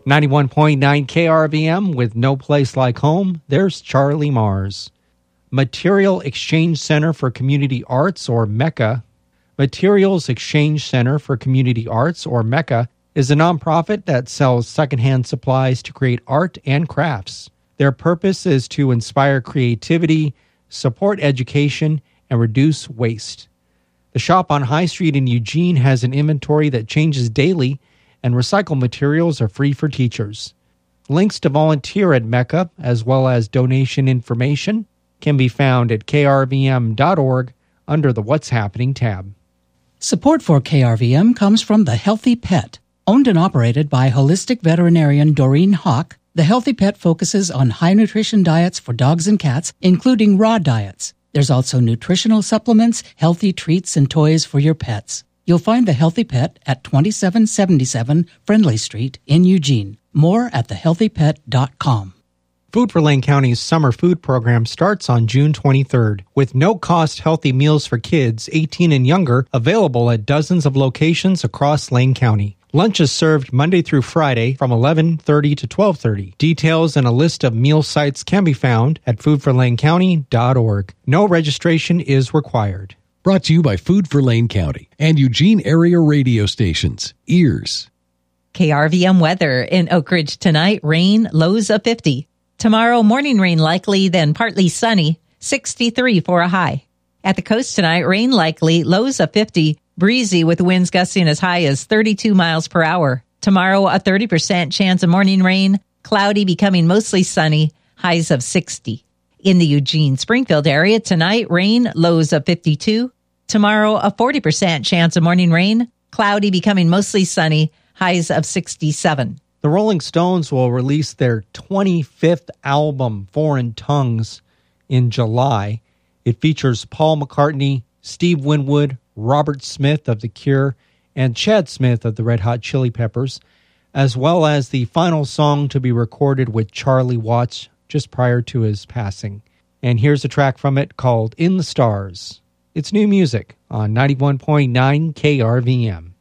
91.9 KRVM with No Place Like Home, there's Charlie Mars. Material Exchange Center for Community Arts, or MECCA. Materials Exchange Center for Community Arts, or MECCA, is a nonprofit that sells secondhand supplies to create art and crafts. Their purpose is to inspire creativity, support education, and reduce waste. The shop on High Street in Eugene has an inventory that changes daily, and recycled materials are free for teachers. Links to volunteer at MECCA, as well as donation information, can be found at krvm.org under the What's Happening tab. Support for KRVM comes from The Healthy Pet. Owned and operated by holistic veterinarian Doreen Hawk, The Healthy Pet focuses on high-nutrition diets for dogs and cats, including raw diets. There's also nutritional supplements, healthy treats, and toys for your pets. You'll find The Healthy Pet at 2777 Friendly Street in Eugene. More at thehealthypet.com. Food for Lane County's summer food program starts on June 23rd, with no-cost healthy meals for kids 18 and younger available at dozens of locations across Lane County. Lunch is served Monday through Friday from 11:30 to 12:30. Details and a list of meal sites can be found at foodforlanecounty.org. No registration is required. Brought to you by Food for Lane County and Eugene area radio stations. Ears. KRVM weather in Oak Ridge tonight, rain, lows of 50. Tomorrow, morning rain likely, then partly sunny, 63 for a high. At the coast tonight, rain likely, lows of 50, breezy with winds gusting as high as 32 miles per hour. Tomorrow, a 30% chance of morning rain, cloudy becoming mostly sunny, highs of 60. In the Eugene-Springfield area tonight, rain, lows of 52. Tomorrow, a 40% chance of morning rain, cloudy becoming mostly sunny, highs of 67. The Rolling Stones will release their 25th album, Foreign Tongues, in July. It features Paul McCartney, Steve Winwood, Robert Smith of The Cure, and Chad Smith of the Red Hot Chili Peppers, as well as the final song to be recorded with Charlie Watts just prior to his passing. And here's a track from it called In the Stars. It's new music on 91.9 KRVM.